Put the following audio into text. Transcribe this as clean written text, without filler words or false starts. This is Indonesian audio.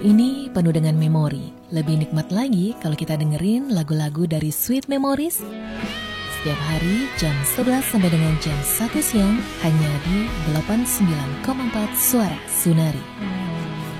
Ini penuh dengan memori. Lebih nikmat lagi kalau kita dengerin lagu-lagu dari Sweet Memories setiap hari jam 11 sampai dengan jam 1 siang hanya di 89,4 Suara Sunari.